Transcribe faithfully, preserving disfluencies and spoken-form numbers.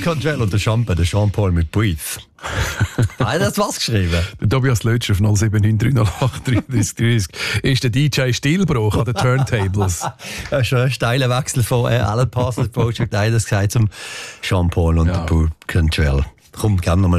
Cantrell und der Champ, der Jean-Paul mit Breathe. Hat das was geschrieben? Der Tobias Lötscher auf null sieben neun drei null acht drei drei drei ist der D J Stillbruch an den Turntables. Das ist schon ein steiler Wechsel von äh, Alan Parsons Project Idol gesagt zum Jean-Paul und ja. der Cantrell. Komm, gerne nochmal